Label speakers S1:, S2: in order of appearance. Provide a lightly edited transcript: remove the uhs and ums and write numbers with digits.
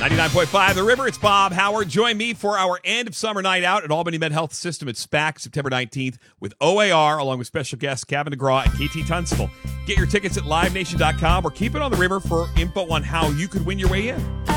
S1: 99.5 The River. It's Bob Howard. Join me for our end of summer night out at Albany Med Health System at SPAC, September 19th, with OAR, along with special guests Kevin DeGraw and KT Tunstall. Get your tickets at livenation.com or keep it on the river for info on how you could win your way in.